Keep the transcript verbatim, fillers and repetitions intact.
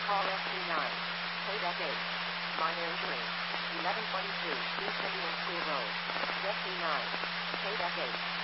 Call S T nine. K F eight. Minor injury. eleven twenty-two East Indian School Road. S T nine. K F eight.